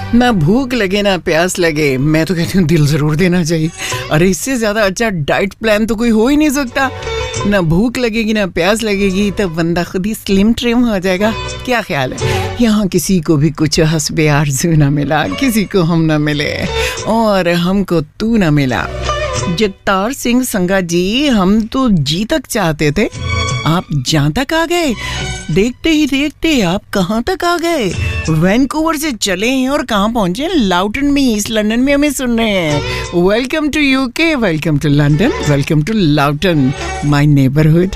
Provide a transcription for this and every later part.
ना भूख लगे ना प्यास लगे, मैं तो कहती हूँ दिल जरूर देना चाहिए। अरे इससे ज्यादा अच्छा डाइट प्लान तो कोई हो ही नहीं सकता। ना भूख लगेगी ना प्यास लगेगी, तो बंदा खुद ही स्लिम ट्रिम हो जाएगा। क्या ख्याल है? यहाँ किसी को भी कुछ हस्बे आरज़ू ना मिला, किसी को हम ना मिले और हमको तू ना मिला। जगतार सिंह संगा जी, हम तो जी तक चाहते थे, आप जहाँ तक आ गए। देखते ही देखते आप कहाँ तक आ गए। वैंकूवर से चले हैं और कहाँ पहुँचे? लाउटन में, ईस्ट लंदन में हमें सुन रहे हैं। Welcome to UK, welcome to London, welcome to लाउटन, my neighbourhood.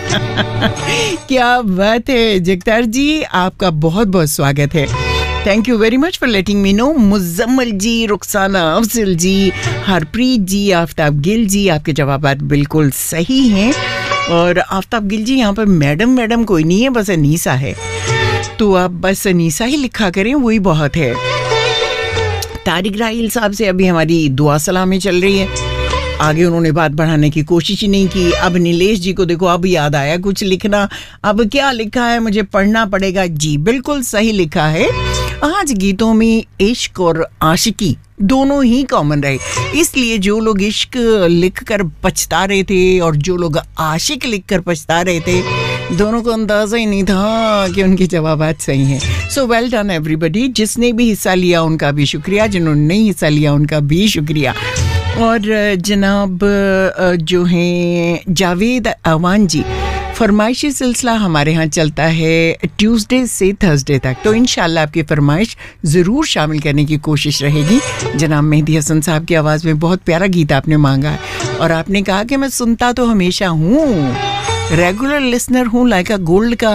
क्या बात है जगतार जी, आपका बहुत बहुत स्वागत है। Thank you very much for letting me know. Muzammil जी, रुखसाना अफजल जी, हरप्रीत जी, आफ्ताब गिल जी, आपके जवाब बिल्कुल सही हैं। और आफ्ताब गिल जी, यहाँ पर मैडम कोई नहीं है, बस अनीसा है, तो आप बस अनीसा ही लिखा करें, वही बहुत है। तारिक राहिल साहब से अभी हमारी दुआ सलामी चल रही है, आगे उन्होंने बात बढ़ाने की कोशिश ही नहीं की। अब नीलेश जी को देखो, अब याद आया कुछ लिखना। अब क्या लिखा है, मुझे पढ़ना पड़ेगा। जी बिल्कुल सही लिखा है। आज गीतों में इश्क और आशिकी दोनों ही कॉमन रहे, इसलिए जो लोग इश्क लिखकर पछता रहे थे और जो लोग आशिक लिखकर पछता रहे थे, दोनों को अंदाजा ही नहीं था कि उनके जवाब सही हैं। So well done everybody. जिसने भी हिस्सा लिया उनका भी शुक्रिया, जिन्होंने नहीं हिस्सा लिया उनका भी शुक्रिया। और जनाब जो हैं जावेद अवान जी, फरमाइशी सिलसिला हमारे यहाँ चलता है ट्यूसडे से थर्सडे तक, तो इंशाल्लाह आपकी फरमाइश ज़रूर शामिल करने की कोशिश रहेगी। जनाब मेहदी हसन साहब की आवाज़ में बहुत प्यारा गीत आपने मांगा है और आपने कहा कि मैं सुनता तो हमेशा हूँ, रेगुलर लिसनर हूँ लाइक अ गोल्ड का,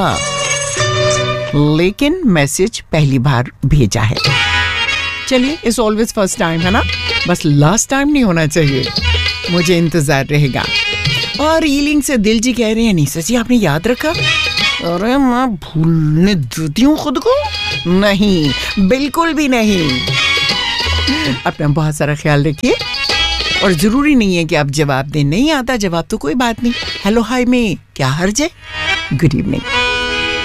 लेकिन मैसेज पहली बार भेजा है। चलिए, इट्स ऑलवेज फर्स्ट टाइम है ना, बस लास्ट टाइम नहीं होना चाहिए। मुझे इंतज़ार रहेगा। और ईलिंग से दिल जी कह रहे हैं, निशा जी आपने याद रखा? अरे मैं भूलने देती हूँ खुद को? नहीं, बिल्कुल भी नहीं। अपना बहुत सारा ख्याल रखिए और ज़रूरी नहीं है कि आप जवाब दें। नहीं आता जवाब तो कोई बात नहीं, हेलो हाय में क्या हर्ज है। Good evening.